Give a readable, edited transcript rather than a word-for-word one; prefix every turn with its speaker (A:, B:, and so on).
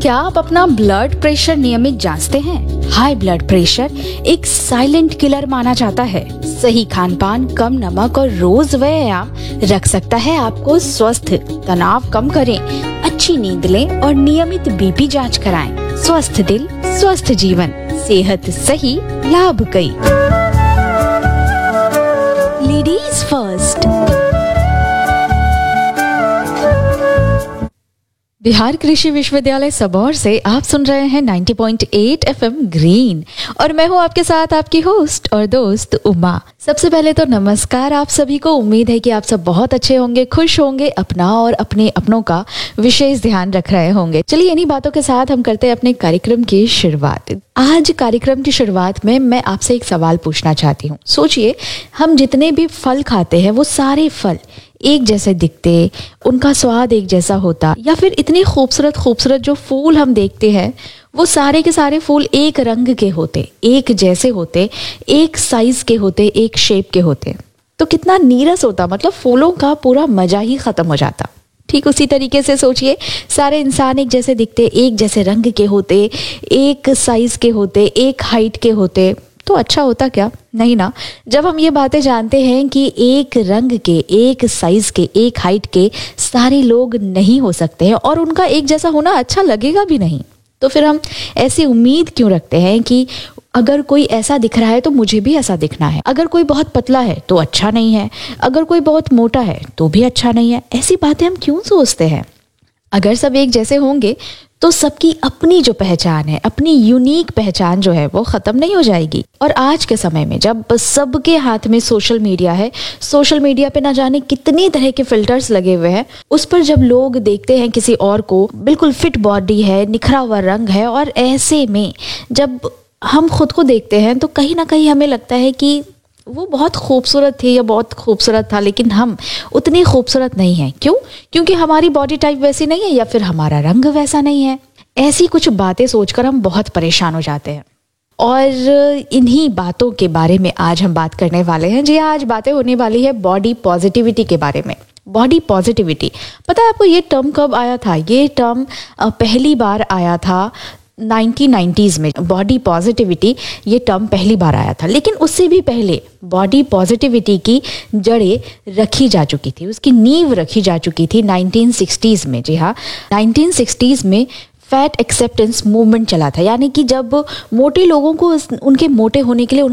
A: क्या आप अपना ब्लड प्रेशर नियमित जांचते हैं? हाई ब्लड प्रेशर एक साइलेंट किलर माना जाता है। सही खान पान, कम नमक और रोज व्यायाम रख सकता है आपको स्वस्थ। तनाव कम करें, अच्छी नींद लें और नियमित बीपी जांच कराएं। स्वस्थ दिल, स्वस्थ जीवन, सेहत सही, लाभ कई। Ladies first. बिहार कृषि विश्वविद्यालय सबौर से आप सुन रहे हैं 90.8 एफएम ग्रीन और मैं हूं आपके साथ आपकी होस्ट और दोस्त उमा। सबसे पहले तो नमस्कार आप सभी को। उम्मीद है कि आप सब बहुत अच्छे होंगे, खुश होंगे, अपना और अपने अपनों का विशेष ध्यान रख रहे होंगे। चलिए इन्हीं बातों के साथ हम करते हैं अपने कार्यक्रम की शुरुआत। आज कार्यक्रम की शुरुआत में मैं आपसे एक सवाल पूछना चाहती हूँ। सोचिए, हम जितने भी फल खाते हैं वो सारे फल एक जैसे दिखते, उनका स्वाद एक जैसा होता, या फिर इतने खूबसूरत खूबसूरत जो फूल हम देखते हैं वो सारे के सारे फूल एक रंग के होते, एक जैसे होते, एक साइज के होते, एक शेप के होते, तो कितना नीरस होता। मतलब फूलों का पूरा मजा ही खत्म हो जाता। ठीक उसी तरीके से सोचिए, सारे इंसान एक जैसे दिखते, एक जैसे रंग के होते, एक साइज के होते, एक हाइट के होते, तो अच्छा होता क्या? नहीं ना। जब हम ये बातें जानते हैं कि एक रंग के, एक साइज के, एक हाइट के सारे लोग नहीं हो सकते हैं और उनका एक जैसा होना अच्छा लगेगा भी नहीं, तो फिर हम ऐसी उम्मीद क्यों रखते हैं कि अगर कोई ऐसा दिख रहा है तो मुझे भी ऐसा दिखना है, अगर कोई बहुत पतला है तो अच्छा नहीं है, अगर कोई बहुत मोटा है तो भी अच्छा नहीं है। ऐसी बातें हम क्यों सोचते हैं? अगर सब एक जैसे होंगे तो सबकी अपनी जो पहचान है, अपनी यूनिक पहचान जो है वो खत्म नहीं हो जाएगी। और आज के समय में जब सबके हाथ में सोशल मीडिया है, सोशल मीडिया पे ना जाने कितनी तरह के फिल्टर्स लगे हुए हैं, उस पर जब लोग देखते हैं किसी और को, बिल्कुल फिट बॉडी है, निखरा हुआ रंग है, और ऐसे में जब हम खुद को देखते हैं तो कहीं ना कहीं हमें लगता है कि वो बहुत खूबसूरत थी या बहुत खूबसूरत था, लेकिन हम उतने खूबसूरत नहीं हैं। क्यों? क्योंकि हमारी बॉडी टाइप वैसी नहीं है या फिर हमारा रंग वैसा नहीं है। ऐसी कुछ बातें सोचकर हम बहुत परेशान हो जाते हैं और इन्हीं बातों के बारे में आज हम बात करने वाले हैं। जी, आज बातें होने वाली है बॉडी पॉजिटिविटी के बारे में। बॉडी पॉजिटिविटी, पता है आपको ये टर्म कब आया था? ये टर्म पहली बार आया था 1990s में। बॉडी पॉजिटिविटी ये टर्म पहली बार आया था, लेकिन उससे भी पहले बॉडी पॉजिटिविटी की जड़ें रखी जा चुकी थी, उसकी नींव रखी जा चुकी थी 1960s में। जी हाँ, 1960s में फैट एक्सेप्टेंस मूवमेंट चला था, यानी कि जब मोटे लोगों को उनके मोटे होने के लिए